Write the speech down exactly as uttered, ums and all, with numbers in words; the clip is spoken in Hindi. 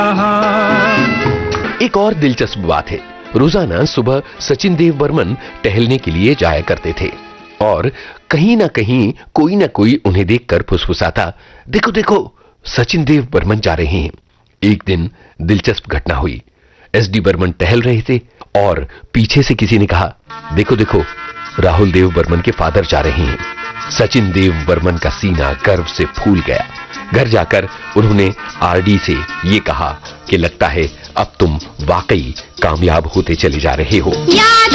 एक और दिलचस्प बात है, रोजाना सुबह सचिन देव बर्मन टहलने के लिए जाया करते थे और कहीं ना कहीं कोई ना कोई उन्हें देखकर फुसफुसाता, देखो देखो सचिन देव बर्मन जा रहे हैं। एक दिन दिलचस्प घटना हुई। एसडी बर्मन टहल रहे थे और पीछे से किसी ने कहा, देखो देखो राहुल देव बर्मन के फादर जा रहे हैं। सचिन देव बर्मन का सीना गर्व से फूल गया। घर जाकर उन्होंने आरडी से ये कहा कि लगता है अब तुम वाकई कामयाब होते चले जा रहे हो।